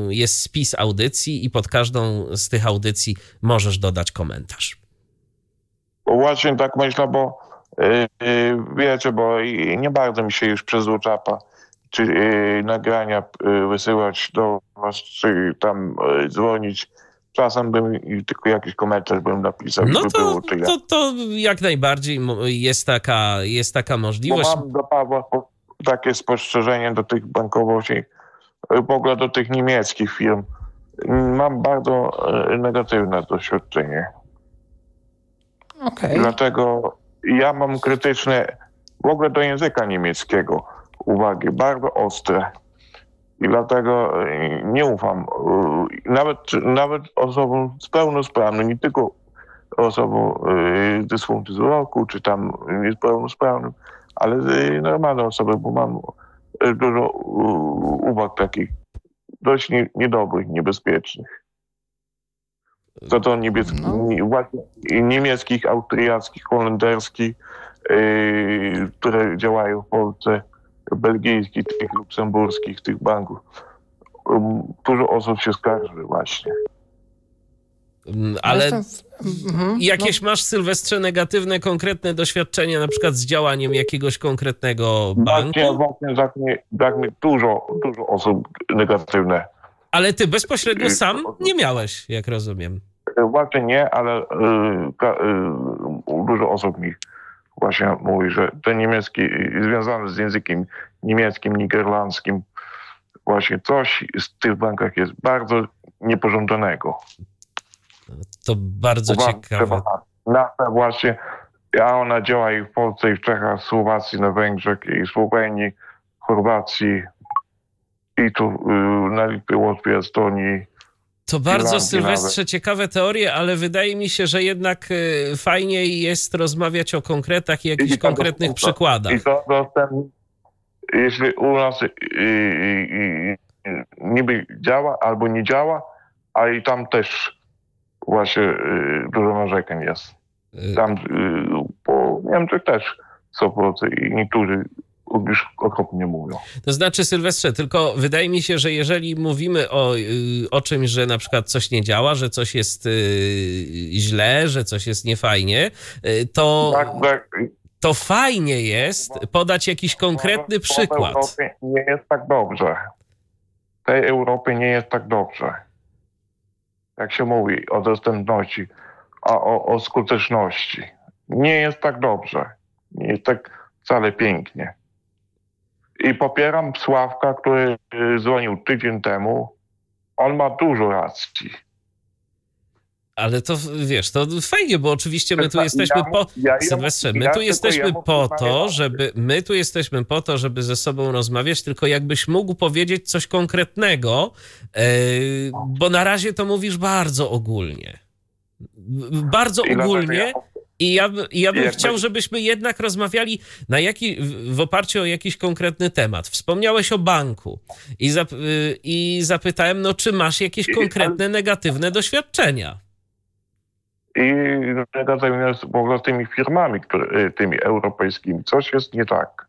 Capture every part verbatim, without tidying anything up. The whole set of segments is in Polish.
jest spis audycji i pod każdą z tych audycji możesz dodać komentarz. Właśnie tak myślę, bo yy, wiecie, bo nie bardzo mi się już przez WhatsAppa czy yy, nagrania yy, wysyłać do was, czy tam yy, dzwonić. Czasem bym tylko jakiś komentarz bym napisał. No by to, było tyle. to, to jak najbardziej jest taka, jest taka możliwość. Bo mam do Pawła takie spostrzeżenie do tych bankowości, w ogóle do tych niemieckich firm. Mam bardzo negatywne doświadczenie. Okay. Dlatego ja mam krytyczne w ogóle do języka niemieckiego uwagi, bardzo ostre. I dlatego nie ufam nawet, nawet osobom pełnosprawnym, nie tylko osobom z dysfunkcją wzroku, czy tam niepełnosprawnym, ale normalne osoby, bo mam dużo uwag takich dość niedobrych, niebezpiecznych. To to niebieski, no. Właśnie niemieckich, austriackich, holenderskich, yy, które działają w Polsce, belgijskich, tych luksemburskich, tych banków. Um, dużo osób się skarży właśnie. Ale jakieś masz, Sylwestrze, negatywne, konkretne doświadczenia, na przykład z działaniem jakiegoś konkretnego banku? Właśnie, właśnie tak mi, tak mi dużo, dużo osób negatywne. Ale ty bezpośrednio sam nie miałeś, jak rozumiem. Właśnie nie, ale y, ka, y, dużo osób mi właśnie mówi, że ten niemiecki, związany z językiem niemieckim, niderlandzkim, właśnie coś w tych bankach jest bardzo niepożądanego. To bardzo Uważam, ciekawe. Na to właśnie, a ona działa i w Polsce, i w Czechach, Słowacji, na Węgrzech, i w Słowenii, Chorwacji, i tu y, na Litwie, Łotwie, Estonii. To bardzo, Sylwestrze, ciekawe teorie, ale wydaje mi się, że jednak y, fajniej jest rozmawiać o konkretach i jakichś I konkretnych to, przykładach. I to, to ten, jeśli u nas y, y, y, y, niby działa albo nie działa, a i tam też właśnie y, dużo narzekań jest. Tam y, po Niemczech też są Polacy i niektórzy już okropnie mówią. To znaczy, Sylwestrze, tylko wydaje mi się, że jeżeli mówimy o, o czymś, że na przykład coś nie działa, że coś jest y, źle, że coś jest niefajnie, to, tak, tak. to fajnie jest podać jakiś konkretny w przykład. W Europie nie jest tak dobrze. W tej Europie nie jest tak dobrze. Jak się mówi o dostępności, a o, o skuteczności. Nie jest tak dobrze. Nie jest tak wcale pięknie. I popieram Sławka, który dzwonił tydzień temu. On ma dużo racji. Ale to, wiesz, to fajnie, bo oczywiście my tu jesteśmy po... Sylwestrze, my tu jesteśmy po to, żeby... My tu jesteśmy po to, żeby ze sobą rozmawiać, tylko jakbyś mógł powiedzieć coś konkretnego, bo na razie to mówisz bardzo ogólnie. Bardzo ogólnie. I ja, ja bym chciał, żebyśmy jednak rozmawiali na jaki, w oparciu o jakiś konkretny temat. Wspomniałeś o banku i, zap, i zapytałem, no czy masz jakieś konkretne negatywne doświadczenia? I negatywne z w ogóle tymi firmami, które, tymi europejskimi. Coś jest nie tak.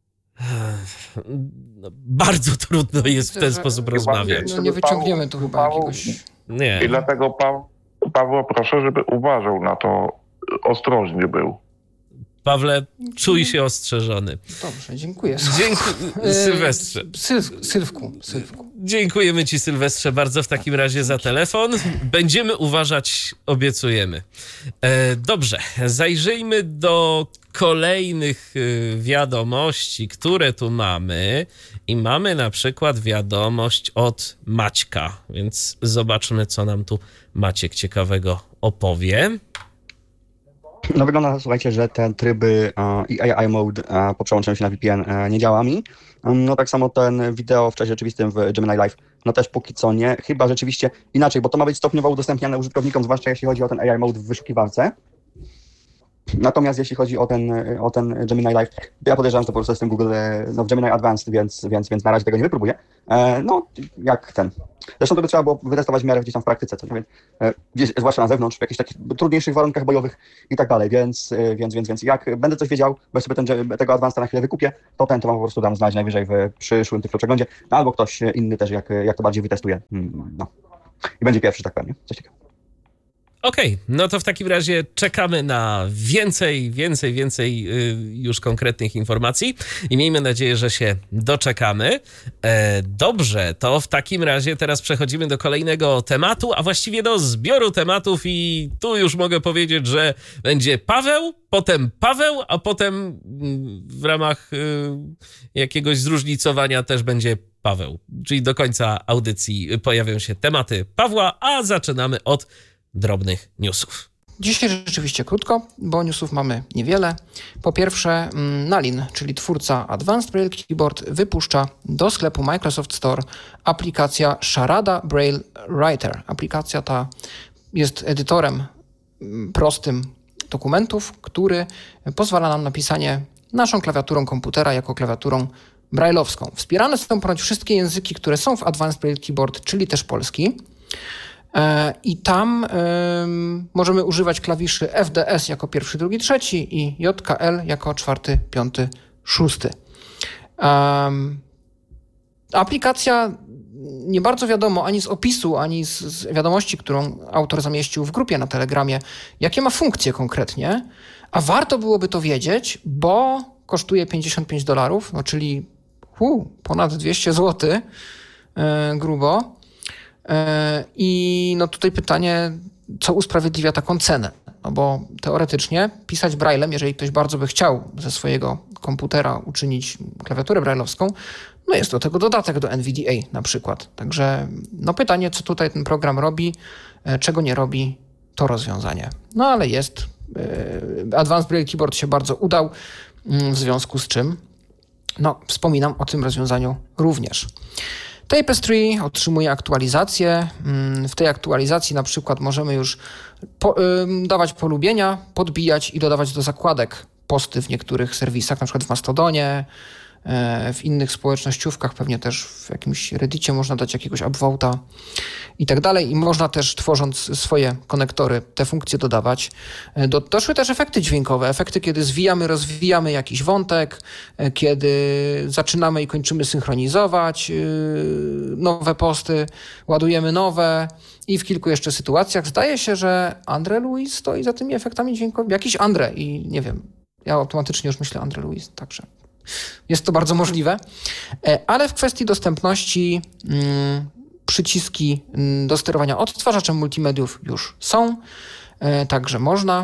No, bardzo trudno jest w ten sposób rozmawiać. No nie wyciągniemy tu chyba jakiegoś... Nie. I dlatego Paweł, Paweł proszę, żeby uważał na to, ostrożny był. Pawle, czuj się ostrzeżony. Dobrze, dziękuję. Dziękuję, Sylwestrze. Syl- Sylwku, Sylwku. Dziękujemy ci, Sylwestrze, bardzo w takim razie za telefon. Będziemy uważać, obiecujemy. E, dobrze, zajrzyjmy do kolejnych wiadomości, które tu mamy. I mamy na przykład wiadomość od Maćka, więc zobaczmy, co nam tu Maciek ciekawego opowie. No wygląda, słuchajcie, że te tryby i A I mode uh, po przełączeniu się na V P N uh, nie działa mi. Um, no tak samo ten wideo w czasie rzeczywistym w Gemini Live, no też póki co nie, chyba rzeczywiście inaczej, bo to ma być stopniowo udostępniane użytkownikom, zwłaszcza jeśli chodzi o ten A I mode w wyszukiwarce. Natomiast jeśli chodzi o ten, o ten Gemini Live, ja podejrzewam, że to po prostu jest ten Google no, Gemini Advanced, więc, więc, więc na razie tego nie wypróbuję. E, no, jak ten. Zresztą to by trzeba było wytestować w miarę gdzieś tam w praktyce, co nie wiem, e, gdzieś, zwłaszcza na zewnątrz, w jakichś takich trudniejszych warunkach bojowych i tak dalej, więc, e, więc, więc, więc jak będę coś wiedział, bo sobie ten, tego Advanceda na chwilę wykupię, to ten to wam po prostu dam znać najwyżej w przyszłym tylko przeglądzie, no, albo ktoś inny też, jak, jak to bardziej wytestuje. Hmm, no. I będzie pierwszy, tak pewnie. Coś takiego. Okej, okay, no to w takim razie czekamy na więcej, więcej, więcej już konkretnych informacji i miejmy nadzieję, że się doczekamy. E, dobrze, to w takim razie teraz przechodzimy do kolejnego tematu, a właściwie do zbioru tematów i tu już mogę powiedzieć, że będzie Paweł, potem Paweł, a potem w ramach jakiegoś zróżnicowania też będzie Paweł. Czyli do końca audycji pojawią się tematy Pawła, a zaczynamy od drobnych newsów. Dzisiaj rzeczywiście krótko, bo newsów mamy niewiele. Po pierwsze, Nalin, czyli twórca Advanced Braille Keyboard, wypuszcza do sklepu Microsoft Store aplikacja Charada Braille Writer. Aplikacja ta jest edytorem prostym dokumentów, który pozwala nam na pisanie naszą klawiaturą komputera jako klawiaturą brailleowską. Wspierane są ponoć wszystkie języki, które są w Advanced Braille Keyboard, czyli też polski. I tam um, możemy używać klawiszy F D S jako pierwszy, drugi, trzeci i J K L jako czwarty, piąty, szósty. Um, aplikacja nie bardzo wiadomo ani z opisu, ani z, z wiadomości, którą autor zamieścił w grupie na Telegramie, jakie ma funkcje konkretnie, a warto byłoby to wiedzieć, bo kosztuje pięćdziesiąt pięć dolarów, no czyli uu, ponad dwieście złotych yy, grubo. I no tutaj pytanie, co usprawiedliwia taką cenę? No bo teoretycznie pisać braillem, jeżeli ktoś bardzo by chciał ze swojego komputera uczynić klawiaturę brailleowską, no jest do tego dodatek do N V D A na przykład. Także no pytanie, co tutaj ten program robi, czego nie robi, to rozwiązanie. No ale jest. Advanced Braille Keyboard się bardzo udał, w związku z czym no wspominam o tym rozwiązaniu również. Tapestry otrzymuje aktualizację. W tej aktualizacji na przykład możemy już po, y, dawać polubienia, podbijać i dodawać do zakładek posty w niektórych serwisach, na przykład w Mastodonie, y, w innych społecznościówkach, pewnie też w jakimś Reddicie można dać jakiegoś upvote'a i tak dalej. I można też, tworząc swoje konektory, te funkcje dodawać. Do, doszły też efekty dźwiękowe. Efekty, kiedy zwijamy, rozwijamy jakiś wątek, kiedy zaczynamy i kończymy synchronizować yy, nowe posty, ładujemy nowe i w kilku jeszcze sytuacjach. Zdaje się, że Andre Louis stoi za tymi efektami dźwiękowymi. Jakiś Andre i nie wiem, ja automatycznie już myślę Andre Louis, także jest to bardzo możliwe. Ale w kwestii dostępności yy, przyciski do sterowania odtwarzaczem multimediów już są, także można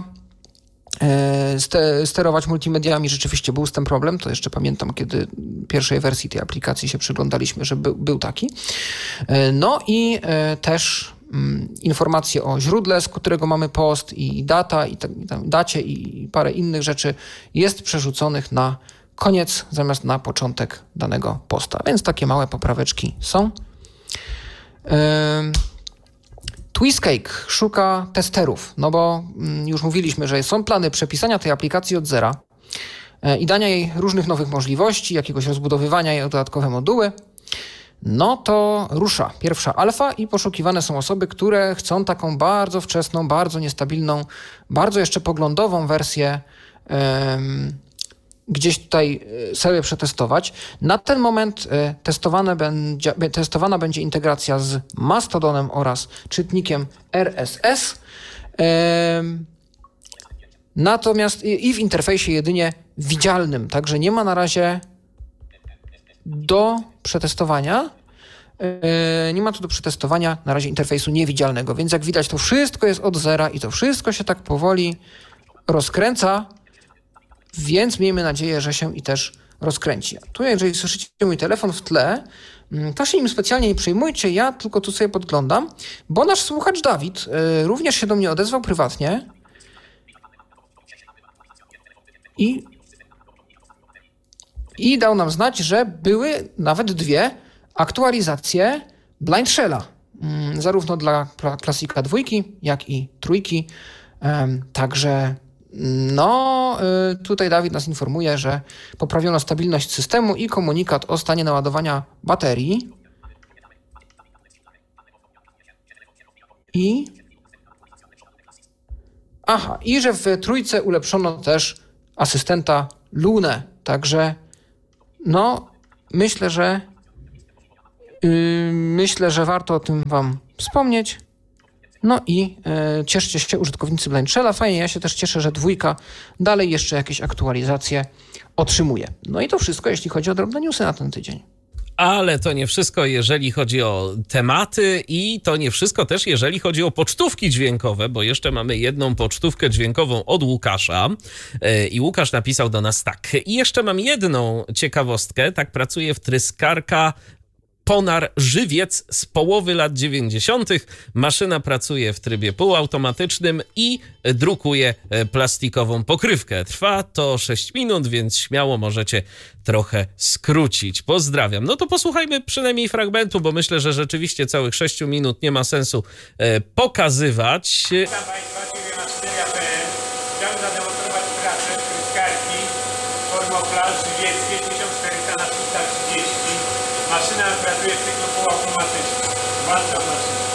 sterować multimediami. Rzeczywiście był z tym problem, to jeszcze pamiętam, kiedy pierwszej wersji tej aplikacji się przyglądaliśmy, że był, był taki. No i też informacje o źródle, z którego mamy post i data, i tam dacie i parę innych rzeczy jest przerzuconych na koniec zamiast na początek danego posta, więc takie małe popraweczki są. Twistcake szuka testerów, no bo już mówiliśmy, że są plany przepisania tej aplikacji od zera i dania jej różnych nowych możliwości, jakiegoś rozbudowywania jej o dodatkowe moduły. No to rusza pierwsza alfa i poszukiwane są osoby, które chcą taką bardzo wczesną, bardzo niestabilną, bardzo jeszcze poglądową wersję um, gdzieś tutaj sobie przetestować. Na ten moment testowane będzie, testowana będzie integracja z Mastodonem oraz czytnikiem R S S. Natomiast i w interfejsie jedynie widzialnym, także nie ma na razie do przetestowania. Nie ma tu do przetestowania na razie interfejsu niewidzialnego, więc jak widać to wszystko jest od zera i to wszystko się tak powoli rozkręca. Więc miejmy nadzieję, że się i też rozkręci. Tu jeżeli słyszycie mój telefon w tle, to się nim specjalnie nie przejmujcie, ja tylko tu sobie podglądam, bo nasz słuchacz Dawid y, również się do mnie odezwał prywatnie i, i dał nam znać, że były nawet dwie aktualizacje Blind Shella, y, zarówno dla klasika dwójki, jak i trójki. Y, także No, tutaj Dawid nas informuje, że poprawiono stabilność systemu i komunikat o stanie naładowania baterii. I... Aha, i że w trójce ulepszono też asystenta Lunę. Także no, myślę, że yy, myślę, że warto o tym wam wspomnieć. No i e, cieszcie się użytkownicy Blind Shella. Fajnie, ja się też cieszę, że dwójka dalej jeszcze jakieś aktualizacje otrzymuje. No i to wszystko, jeśli chodzi o drobne newsy na ten tydzień. Ale to nie wszystko, jeżeli chodzi o tematy i to nie wszystko też, jeżeli chodzi o pocztówki dźwiękowe, bo jeszcze mamy jedną pocztówkę dźwiękową od Łukasza i Łukasz napisał do nas tak. I jeszcze mam jedną ciekawostkę, tak pracuję w Tryskarka Ponar Żywiec z połowy lat dziewięćdziesiątych. Maszyna pracuje w trybie półautomatycznym i drukuje plastikową pokrywkę. Trwa to sześć minut, więc śmiało możecie trochę skrócić. Pozdrawiam. No to posłuchajmy przynajmniej fragmentu, bo myślę, że rzeczywiście całych sześciu minut nie ma sensu e, pokazywać. Witam Państwa, Ciebie na cztery A P M. Chciałem zademonstrować pracę Tryskarki Formoplan Żywieckie tysiąc czterysta na trzysta trzydzieści. Maszyna pracuje w cyklu półautomatycznym. Włączam maszynę.